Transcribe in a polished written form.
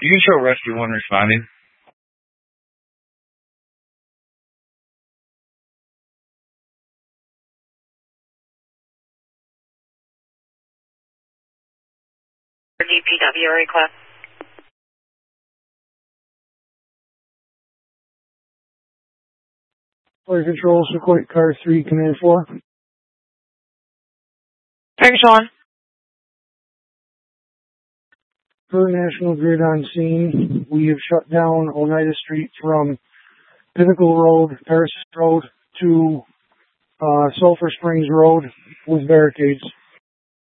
You can show rescue 1 responding. DPW request. Fire Control, Sequoia Car 3, Command 4. Thanks, Sean. Per National Grid on scene, we have shut down Oneida Street from Pinnacle Road, Paris Road to Sulphur Springs Road with barricades.